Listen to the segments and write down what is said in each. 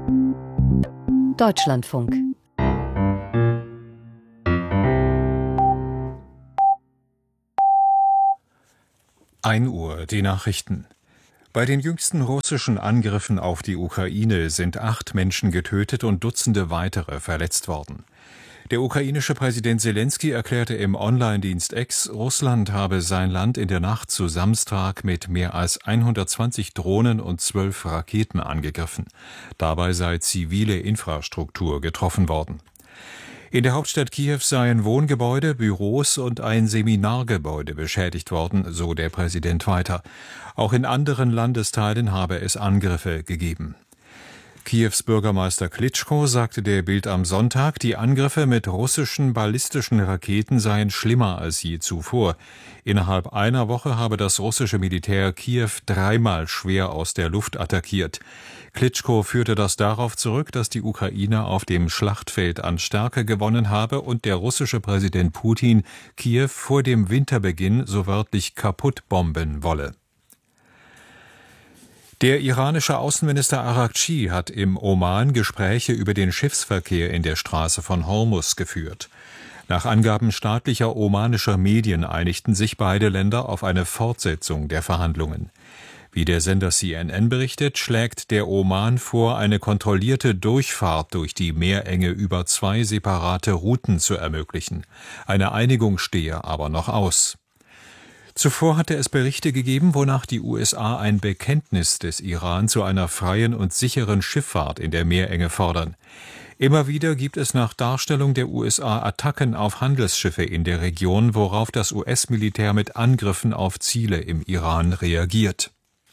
Deutschlandfunk. Uhr, die Nachrichten. Bei den jüngsten russischen Angriffen auf die Ukraine sind 8 Menschen getötet und Dutzende weitere verletzt worden. Der ukrainische Präsident Selenskyj erklärte im Online-Dienst X, Russland habe sein Land in der Nacht zu Samstag mit mehr als 120 Drohnen und 12 Raketen angegriffen. Dabei sei zivile Infrastruktur getroffen worden. In der Hauptstadt Kiew seien Wohngebäude, Büros und ein Seminargebäude beschädigt worden, so der Präsident weiter. Auch in anderen Landesteilen habe es Angriffe gegeben. Kiews Bürgermeister Klitschko sagte der Bild am Sonntag, die Angriffe mit russischen ballistischen Raketen seien schlimmer als je zuvor. Innerhalb einer Woche habe das russische Militär Kiew 3-mal schwer aus der Luft attackiert. Klitschko führte das darauf zurück, dass die Ukraine auf dem Schlachtfeld an Stärke gewonnen habe und der russische Präsident Putin Kiew vor dem Winterbeginn so wörtlich kaputt bomben wolle. Der iranische Außenminister Araghchi hat im Oman Gespräche über den Schiffsverkehr in der Straße von Hormuz geführt. Nach Angaben staatlicher omanischer Medien einigten sich beide Länder auf eine Fortsetzung der Verhandlungen. Wie der Sender CNN berichtet, schlägt der Oman vor, eine kontrollierte Durchfahrt durch die Meerenge über 2 separate Routen zu ermöglichen. Eine Einigung stehe aber noch aus. Zuvor hatte es Berichte gegeben, wonach die USA ein Bekenntnis des Iran zu einer freien und sicheren Schifffahrt in der Meerenge fordern. Immer wieder gibt es nach Darstellung der USA Attacken auf Handelsschiffe in der Region, worauf das US-Militär mit Angriffen auf Ziele im Iran reagiert.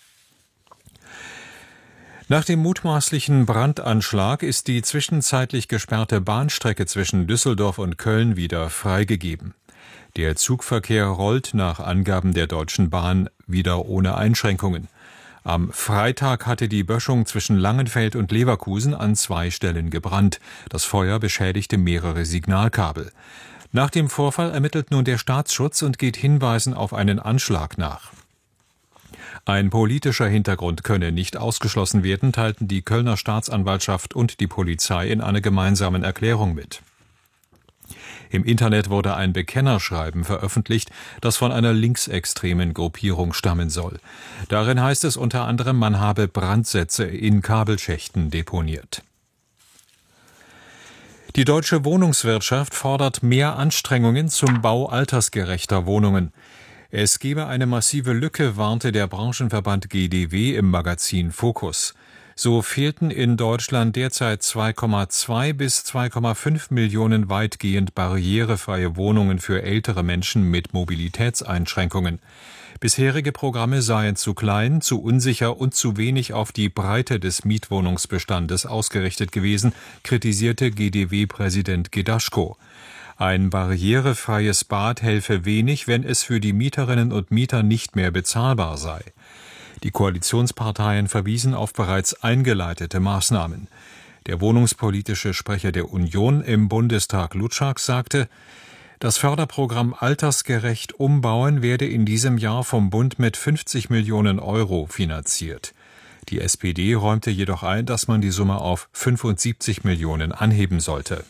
Nach dem mutmaßlichen Brandanschlag ist die zwischenzeitlich gesperrte Bahnstrecke zwischen Düsseldorf und Köln wieder freigegeben. Der Zugverkehr rollt nach Angaben der Deutschen Bahn wieder ohne Einschränkungen. Am Freitag hatte die Böschung zwischen Langenfeld und Leverkusen an 2 Stellen gebrannt. Das Feuer beschädigte mehrere Signalkabel. Nach dem Vorfall ermittelt nun der Staatsschutz und geht Hinweisen auf einen Anschlag nach. Ein politischer Hintergrund könne nicht ausgeschlossen werden, teilten die Kölner Staatsanwaltschaft und die Polizei in einer gemeinsamen Erklärung mit. Im Internet wurde ein Bekennerschreiben veröffentlicht, das von einer linksextremen Gruppierung stammen soll. Darin heißt es unter anderem, man habe Brandsätze in Kabelschächten deponiert. Die deutsche Wohnungswirtschaft fordert mehr Anstrengungen zum Bau altersgerechter Wohnungen. Es gebe eine massive Lücke, warnte der Branchenverband GdW im Magazin Focus. So fehlten in Deutschland derzeit 2,2 bis 2,5 Millionen weitgehend barrierefreie Wohnungen für ältere Menschen mit Mobilitätseinschränkungen. Bisherige Programme seien zu klein, zu unsicher und zu wenig auf die Breite des Mietwohnungsbestandes ausgerichtet gewesen, kritisierte GdW-Präsident Gedaschko. Ein barrierefreies Bad helfe wenig, wenn es für die Mieterinnen und Mieter nicht mehr bezahlbar sei. Die Koalitionsparteien verwiesen auf bereits eingeleitete Maßnahmen. Der wohnungspolitische Sprecher der Union im Bundestag Lutschak sagte, das Förderprogramm Altersgerecht Umbauen werde in diesem Jahr vom Bund mit 50 Millionen Euro finanziert. Die SPD räumte jedoch ein, dass man die Summe auf 75 Millionen anheben sollte.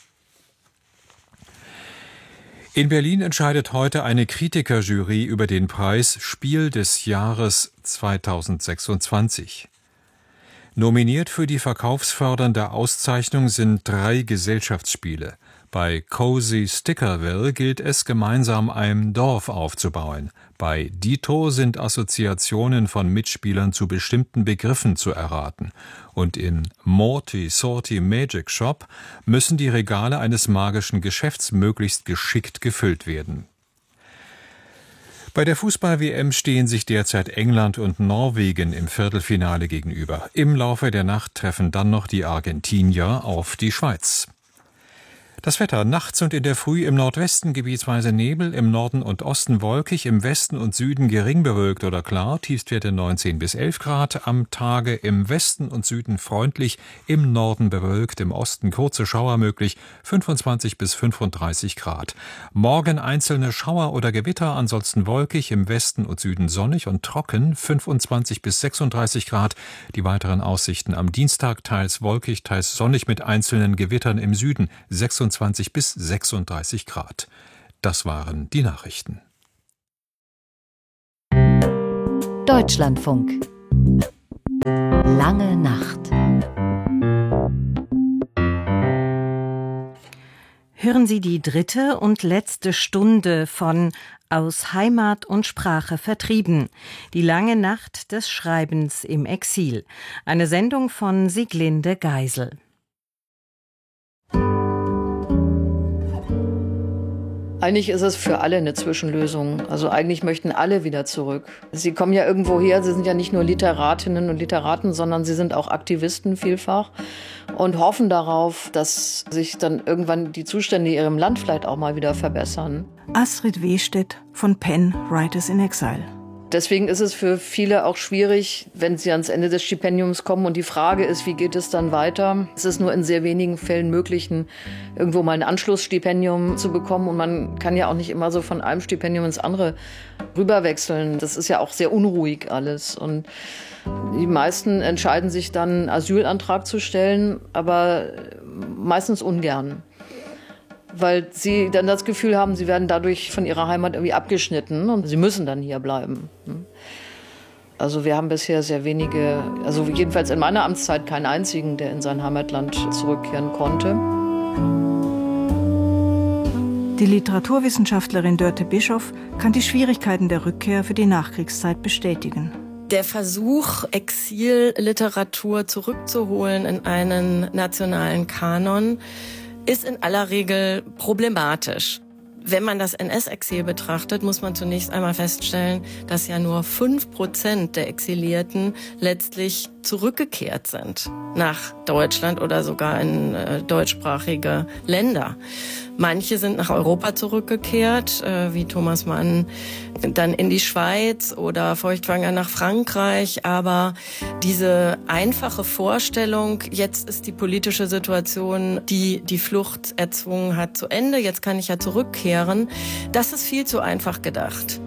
In Berlin entscheidet heute eine Kritikerjury über den Preis Spiel des Jahres 2026. Nominiert für die verkaufsfördernde Auszeichnung sind 3 Gesellschaftsspiele. Bei Cozy Stickerville gilt es, gemeinsam ein Dorf aufzubauen. Bei Dito sind Assoziationen von Mitspielern zu bestimmten Begriffen zu erraten. Und in Morty Sorty Magic Shop müssen die Regale eines magischen Geschäfts möglichst geschickt gefüllt werden. Bei der Fußball-WM stehen sich derzeit England und Norwegen im Viertelfinale gegenüber. Im Laufe der Nacht treffen dann noch die Argentinier auf die Schweiz. Das Wetter: nachts und in der Früh im Nordwesten gebietsweise Nebel, im Norden und Osten wolkig, im Westen und Süden gering bewölkt oder klar, Tiefstwerte 19 bis 11 Grad, am Tage im Westen und Süden freundlich, im Norden bewölkt, im Osten kurze Schauer möglich, 25 bis 35 Grad. Morgen einzelne Schauer oder Gewitter, ansonsten wolkig, im Westen und Süden sonnig und trocken, 25 bis 36 Grad. Die weiteren Aussichten: am Dienstag teils wolkig, teils sonnig mit einzelnen Gewittern im Süden, 26 bis 36 Grad. Das waren die Nachrichten. Deutschlandfunk. Lange Nacht. Hören Sie die 3. und letzte Stunde von Aus Heimat und Sprache vertrieben. Die lange Nacht des Schreibens im Exil. Eine Sendung von Sieglinde Geisel. Eigentlich ist es für alle eine Zwischenlösung. Also eigentlich möchten alle wieder zurück. Sie kommen ja irgendwo her, sie sind ja nicht nur Literatinnen und Literaten, sondern sie sind auch Aktivisten vielfach und hoffen darauf, dass sich dann irgendwann die Zustände in ihrem Land vielleicht auch mal wieder verbessern. Astrid Westedt von PEN Writers in Exile. Deswegen ist es für viele auch schwierig, wenn sie ans Ende des Stipendiums kommen und die Frage ist, wie geht es dann weiter? Es ist nur in sehr wenigen Fällen möglich, irgendwo mal ein Anschlussstipendium zu bekommen und man kann ja auch nicht immer so von einem Stipendium ins andere rüberwechseln. Das ist ja auch sehr unruhig alles und die meisten entscheiden sich dann, einen Asylantrag zu stellen, aber meistens ungern. Weil sie dann das Gefühl haben, sie werden dadurch von ihrer Heimat irgendwie abgeschnitten und sie müssen dann hier bleiben. Also wir haben bisher sehr wenige, also jedenfalls in meiner Amtszeit keinen einzigen, der in sein Heimatland zurückkehren konnte. Die Literaturwissenschaftlerin Dörte Bischoff kann die Schwierigkeiten der Rückkehr für die Nachkriegszeit bestätigen. Der Versuch, Exilliteratur zurückzuholen in einen nationalen Kanon, ist in aller Regel problematisch. Wenn man das NS-Exil betrachtet, muss man zunächst einmal feststellen, dass ja nur 5% der Exilierten letztlich zurückgekehrt sind nach Deutschland oder sogar in deutschsprachige Länder. Manche sind nach Europa zurückgekehrt, wie Thomas Mann, dann in die Schweiz oder Feuchtwanger nach Frankreich. Aber diese einfache Vorstellung, jetzt ist die politische Situation, die die Flucht erzwungen hat, zu Ende, jetzt kann ich ja zurückkehren, das ist viel zu einfach gedacht.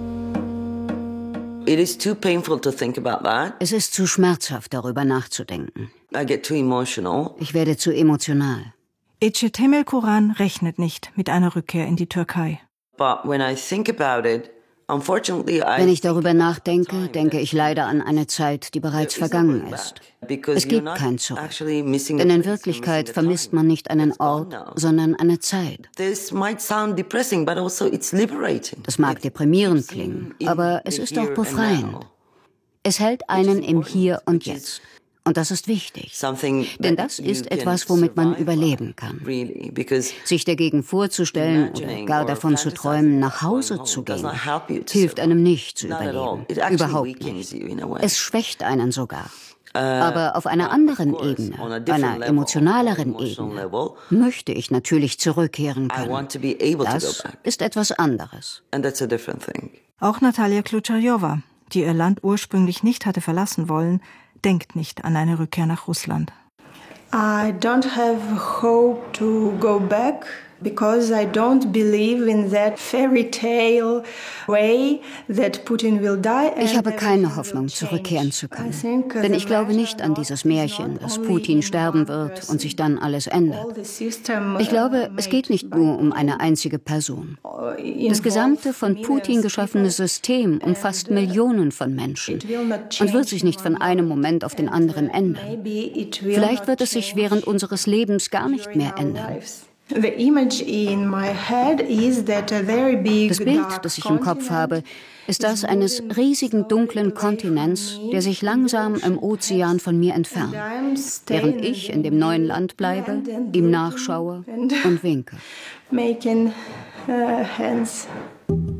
It is too painful to think about that. Es ist zu schmerzhaft, darüber nachzudenken. I get too emotional. Ich werde zu emotional. Ece Temel-Koran rechnet nicht mit einer Rückkehr in die Türkei. But when I think about it, unfortunately, Wenn ich darüber nachdenke, denke ich leider an eine Zeit, die bereits vergangen ist. Es gibt kein Zurück. Denn in Wirklichkeit vermisst man nicht einen Ort, sondern eine Zeit. This might sound depressing, but also it's liberating. Das mag deprimierend klingen, aber es ist auch befreiend. Es hält einen im Hier und Jetzt. Und das ist wichtig, denn das ist etwas, womit man überleben kann. Sich dagegen vorzustellen oder gar davon zu träumen, nach Hause zu gehen, hilft einem nicht zu überleben. Überhaupt nicht. Es schwächt einen sogar. Aber auf einer anderen Ebene, einer emotionaleren Ebene, möchte ich natürlich zurückkehren können. Das ist etwas anderes. Auch Natalia Klutscharjowa, die ihr Land ursprünglich nicht hatte verlassen wollen, denkt nicht an eine Rückkehr nach Russland. I don't have hope to go back because I don't believe in that fairy tale way that Putin will die. Ich habe keine Hoffnung, zurückkehren zu können. Denn ich glaube nicht an dieses Märchen, dass Putin sterben wird und sich dann alles ändert. Ich glaube, es geht nicht nur um eine einzige Person. Das gesamte von Putin geschaffene System umfasst Millionen von Menschen und wird sich nicht von einem Moment auf den anderen ändern. Vielleicht wird es sich während unseres Lebens gar nicht mehr ändern. Das Bild, das ich im Kopf habe, ist das eines riesigen dunklen Kontinents, der sich langsam im Ozean von mir entfernt, während ich in dem neuen Land bleibe, ihm nachschaue und winke. Making hands.